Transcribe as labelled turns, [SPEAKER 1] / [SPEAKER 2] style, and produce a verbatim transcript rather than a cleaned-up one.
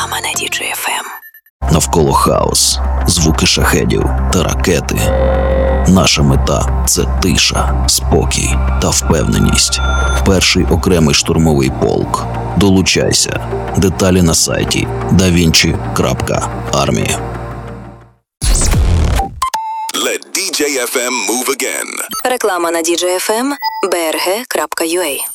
[SPEAKER 1] Реклама на ді джей еф ем.
[SPEAKER 2] Навколо хаос, звуки шахедів та ракети. Наша мета – це тиша, спокій та впевненість. Перший окремий штурмовий полк. Долучайся. Деталі на сайті да вінчі крапка армія.
[SPEAKER 3] Let ді джей еф ем move again.
[SPEAKER 1] Реклама на ді джей еф ем. бе ер ге крапка ю а.